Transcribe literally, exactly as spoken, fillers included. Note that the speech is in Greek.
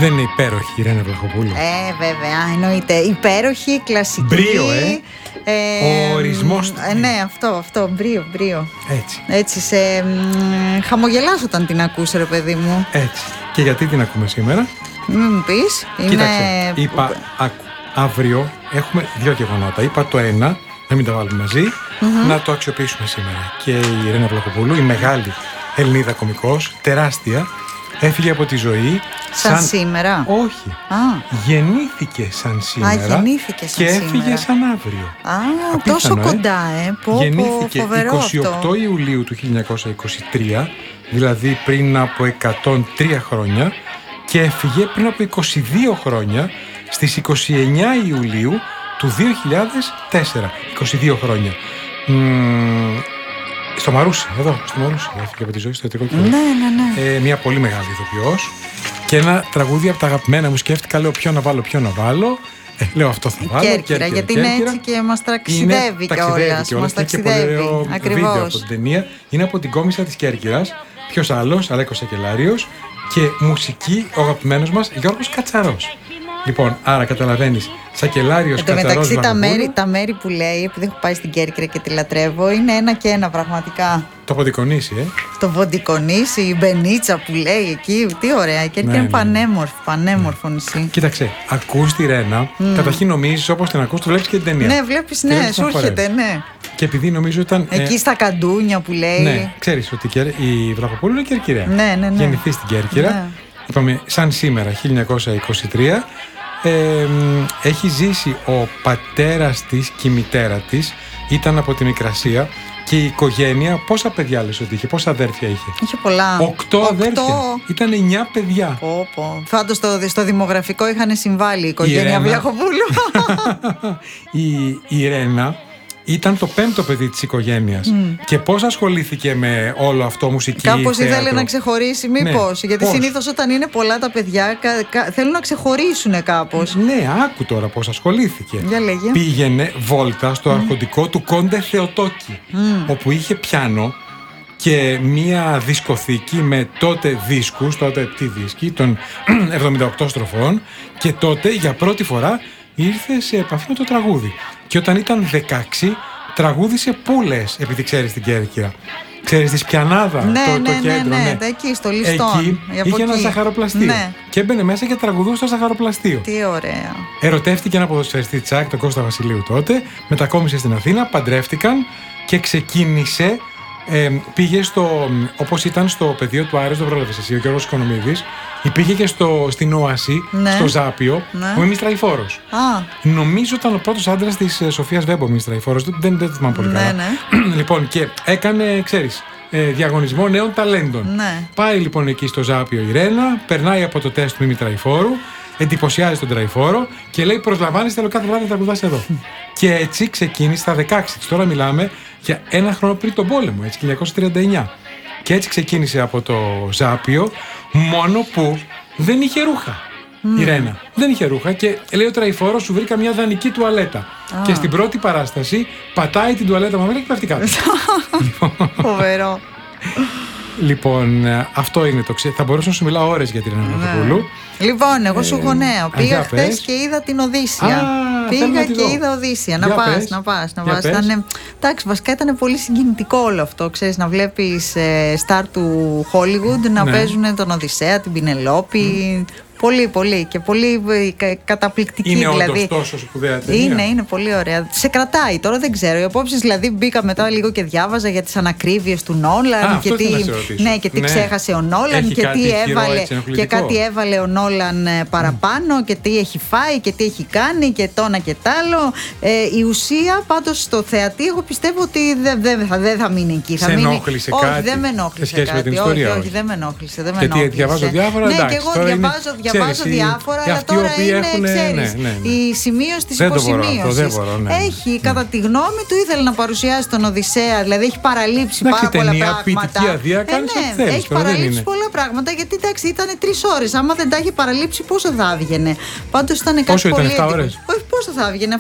Δεν είναι υπέροχη η Ρένα Βλαχοπούλου? Ε, βέβαια, εννοείται. Υπέροχη, κλασική. Μπρίο, ε. ε Ο ορισμός του. ε, ναι, αυτό, αυτό, μπρίο, μπρίο. Έτσι. Έτσι, σε μ, χαμογελάς όταν την ακούς, ρε παιδί μου. Έτσι. Και γιατί την ακούμε σήμερα? Μην μου πεις. Κοίταξε, Είναι... είπα, ακού, αύριο έχουμε δύο γεγονότα. Είπα το ένα, να μην τα βάλουμε μαζί, mm-hmm. να το αξιοποιήσουμε σήμερα. Και η Ρένα Βλαχοπούλου, η μεγάλη Ελληνίδα κωμικός, τεράστια, έφυγε από τη ζωή σαν, σαν... σήμερα. Όχι. Α. Γεννήθηκε σαν σήμερα. Α, γεννήθηκε σαν και σήμερα. έφυγε σαν αύριο. Α, απίθανο, τόσο ε? κοντά, ε. Πω, γεννήθηκε πω, φοβερό είκοσι οκτώ αυτό. Ιουλίου του χίλια εννιακόσια είκοσι τρία, δηλαδή πριν από εκατόν τρία χρόνια, και έφυγε πριν από είκοσι δύο χρόνια, στις είκοσι εννέα Ιουλίου του δύο χιλιάδες τέσσερα. είκοσι δύο χρόνια. Μ, στο Μαρούσι, εδώ, στο Μαρούσι, έφυγε από τη ζωή στο ιατρικό κέντρο. Ναι, ναι, ναι. Ε, μια πολύ μεγάλη ηθοποιός. Και ένα τραγούδι από τα αγαπημένα μου. Σκέφτηκα, λέω, ποιο να βάλω, ποιο να βάλω. Ε, λέω, αυτό θα βάλω. Κέρκυρα, Κέρκυρα, γιατί Κέρκυρα. Είναι έτσι και μας ταξιδεύει κιόλας. Μας ταξιδεύει. Ακριβώς. Βίντεο από την ταινία. Είναι από την κόμισσα της Κέρκυρας. Ποιος άλλος? Αλέκος Σακελάριος. Και μουσική ο αγαπημένος μας Γιώργος Κατσαρός. Λοιπόν, άρα καταλαβαίνεις, Σακελάριος, Εν τω Κατσαρός, μεταξύ τα Βλαχοπούλου. μέρη, τα μέρη που λέει, επειδή έχω πάει στην Κέρκυρα και τη λατρεύω, είναι ένα και ένα πραγματικά. Το Ποντικονήσι, ε. Το Βοντικονήσι, η Μπενίτσα που λέει εκεί, τι ωραία. Η Κέρκυρα Ναι, είναι ναι. πανέμορφο, πανέμορφο νησί. Κοίταξε, ακούς τη Ρένα, mm. καταρχήν νομίζεις όπως την ακούς, το βλέπεις και την ταινία. Ναι, βλέπεις, Και ναι, βλέπεις σου να χορεύει. έρχεται, ναι. Και επειδή νομίζω ήταν. Εκεί ε, στα καντούνια που λέει. Ναι, ξέρεις ότι η Βλαχοπούλου είναι Κερκυραία. Ναι, ναι, ναι. Γεννηθεί στην Κέρκυρα. Ναι. Είπαμε, σαν σήμερα, χίλια εννιακόσια είκοσι τρία. Ε, έχει ζήσει ο πατέρας της και η μητέρα της. Ήταν από τη Μικρασία. Και η οικογένεια, πόσα παιδιά λες ότι είχε, πόσα αδέρφια είχε? Είχε πολλά. Οκτώ Οκτώ. αδέρφια. Ήταν εννιά παιδιά. Πω, πω. Φάντος στο, στο δημογραφικό είχαν συμβάλει η οικογένεια Ρένα. Βλαχοπούλου. η, η Ρένα ήταν το πέμπτο παιδί της οικογένειας. Mm. Και πώς ασχολήθηκε με όλο αυτό, μουσική, Κάπως θέατρο. ήθελε να ξεχωρίσει, μήπως? Ναι. Γιατί Πώς? συνήθως όταν είναι πολλά τα παιδιά, κα, κα, θέλουν να ξεχωρίσουν κάπως. Ναι, άκου τώρα πώς ασχολήθηκε. Για λέγε. Πήγαινε βόλτα στο mm. αρχοντικό του Κόντε Θεοτόκη, mm. όπου είχε πιάνο και μία δισκοθήκη με τότε δίσκους, τότε τι δίσκοι, των εβδομήντα οκτώ στροφών, και τότε για πρώτη φορά ήρθε σε επαφή με το τραγούδι. Και όταν ήταν δεκαέξι, τραγούδισε πούλες, επειδή ξέρεις την Κέρκυρα. Ξέρεις, τη Σπιανάδα, Ναι, το, ναι, το ναι, κέντρο. ναι, Ναι, ναι, εκεί στο Λιστόν. Εκεί είχε ένα ζαχαροπλαστείο. Ναι. Και έμπαινε μέσα και τραγουδούσε στο ζαχαροπλαστείο. Τι ωραία. Ερωτεύτηκε ένα ποδοσφαιριστή Τσάκ, τον Κώστα Βασιλείου τότε, μετακόμισε στην Αθήνα, παντρεύτηκαν και ξεκίνησε. Ε, πήγε στο, όπως ήταν στο πεδίο του Άρης, το πρόλαβες εσύ, ο Γιώργος Οικονομίδης, πήγε και στο, στην Όαση, ναι. στο Ζάπιο, ναι. που είναι μιστραϊφόρος. Α. Νομίζω ήταν ο πρώτος άντρας της Σοφίας Βέμπο μιστραϊφόρος, δεν, δεν το θυμάμαι πολύ ναι, καλά. Ναι. Λοιπόν, και έκανε, ξέρεις, ε, διαγωνισμό νέων ταλέντων. Ναι. Πάει λοιπόν εκεί στο Ζάπιο η Ρένα, περνάει από το τεστ του μη τραϊφόρου, εντυπωσιάζει τον τραϊφόρο και λέει: προσλαμβάνεις, θέλω κάθε βράδυ να τραγουδάς εδώ. Και έτσι ξεκίνησε στα δεκαέξι της. Τώρα μιλάμε για ένα χρόνο πριν τον πόλεμο, έτσι, χίλια εννιακόσια τριάντα εννιά. Και έτσι ξεκίνησε από το Ζάπιο, μόνο που δεν είχε ρούχα. Mm. Η Ρένα δεν είχε ρούχα και λέει ο τραϊφόρος: σου βρήκα μια δανεική τουαλέτα. Ah. Και στην πρώτη παράσταση πατάει την τουαλέτα μαμέλα και πέφτει κάτω. Φοβερό. Λοιπόν, αυτό είναι το ξέ. Θα μπορούσα να σου μιλάω ώρες για την Ρένα Βλαχοπούλου. Λοιπόν, εγώ σου έχω νέο. α, Πήγα για χθες πες. και είδα την Οδύσσια. Α, θέλω Πήγα να τη και δω. είδα Οδύσσια. Να Για πας, πες. να πας, να Για πας. πες. Ήτανε- Εντάξει, βασικά ήταν πολύ συγκινητικό όλο αυτό. Ξέρεις, να βλέπεις ε, στάρ του Hollywood να Ναι. παίζουν τον Οδυσσέα, την Πινελόπη. Πολύ, πολύ και πολύ ε, κα- καταπληκτική. Είναι δηλαδή. όντως τόσο σπουδαία ταινία. Είναι, είναι πολύ ωραία. Σε κρατάει τώρα, δεν ξέρω. Οι απόψεις δηλαδή μπήκα μετά λίγο και διάβαζα για τις ανακρίβειες του Νόλαν. Α, και αυτό τι, ήθελα να σε ρωτήσω. ναι, και τι Ναι. ξέχασε ο Νόλαν Έχει και κάτι τι χειρό, έβαλε. έτσι, Και ενοχλητικό. κάτι έβαλε ο Νόλαν ε, παραπάνω και τι έχει φάει και τι έχει κάνει και το ένα και τ' άλλο. Ε, η ουσία πάντως στο θεατή, εγώ πιστεύω ότι δεν δε, θα, δε θα μείνει εκεί. Σε θα μείνει... ενόχλησε όχι, κάτι δεν με σε ενόχλησε σχέση με κάτι. την ιστορία, όχι, όχι, όχι. δεν με ενόχλησε. Δεν με Γιατί ενόχλησε. διαβάζω διάφορα, ναι, εντάξει, και εγώ τώρα είναι- διαβάζω, διαβάζω ξέρεις, οι- διάφορα, οι αλλά αυτοί οι τώρα οποίοι είναι, έχουνε- ξέρεις, ναι, ναι, ναι. η σημείωση της Δεν το μπορώ αυτό, υποσημείωσης. δεν μπορώ, ναι. Έχει, κατά τη γνώμη του, ήθελε να παρουσιάσει τον Οδυσσέα, δηλαδή έχει παραλείψει Εντάξει, πάρα πολλά ταινία, πράγματα. ποιητική αδεία, κάνεις ό,τι θέλεις, έχει τώρα δεν παραλείψει είναι. πολλά πράγματα, γιατί εντάξει, ήταν τρεις ώρες. Άμα δεν τα είχε παραλείψει, πόσο θα έβγαινε. Πάντως ήταν κάτι Πόσο ήταν, πολύ επτά έντυπο. ώρες? Όχι, πόσο θα έβγαινε.